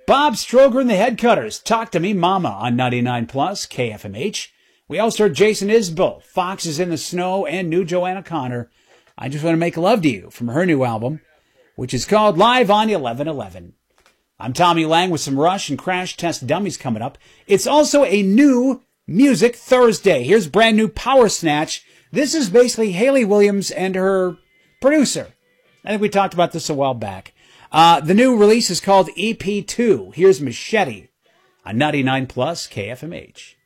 Bob Stroger and the Head Cutters, Talk to Me Mama on 99 Plus KFMH. We also heard Jason Isbell, Foxes in the Snow, and new Joanna Connor, I Just Want to Make Love to You, from her new album, which is called Live on 11/11. I'm Tommy Lang with some Rush and Crash Test Dummies coming up. It's also a new Music Thursday. Here's brand new Power Snatch. This is basically Hayley Williams and her producer. I think we talked about this a while back. The new release is called EP2. Here's Machete on 99 Plus KFMH.